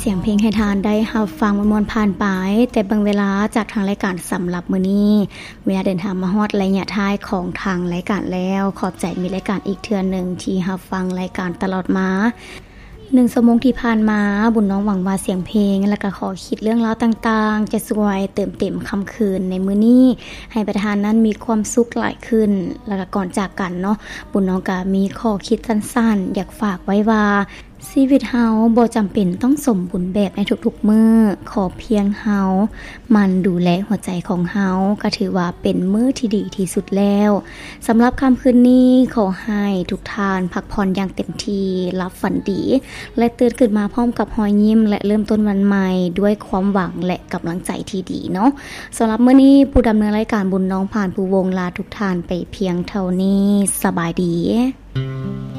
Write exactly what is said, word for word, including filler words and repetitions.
เสียงเพลงให้ทานได้รับฟังมวลๆผ่านไปแต่บางเวลาจากทางรายการสำหรับมื้อนี้เวลาเดินทางมาฮอดระยะท้ายของทางรายการแล้วขอบใจมีรายการอีกเทื่อนึงที่รับฟังรายการตลอดมาหนึ่งชั่วโมงที่ผ่านมาบุญน้องหวังว่าเสียงเพลงและก็ขอคิดเรื่องราวต่างๆจะช่วยเติมเต็มค่ำคืนในมื้อนี้ให้ประธานนั้นมีความสุขหลายขึ้นแล้วก็ก่อนจากกันเนาะบุญน้องก็มีข้อคิดสั้นๆอยากฝากไว้ว่าชีวิตเฮาบ่จำเป็นต้องสมบูรณ์แบบในทุกๆมื้อขอเพียงเฮามันดูแลหัวใจของเฮาก็ถือว่าเป็นมื้อที่ดีที่สุดแล้วสำหรับค่ำคืนนี้ขอให้ทุกท่านพักผ่อนอย่างเต็มที่หลับฝันดีและตื่นขึ้นมาพร้อมกับรอยยิ้มและเริ่มต้นวันใหม่ด้วยความหวังและกำลังใจที่ดีเนาะสำหรับมื้อนี้ผู้ดำเนินรายการบุญน้องผ่านผู้วงลาทุกท่านไปเพียงเท่านี้สบายดี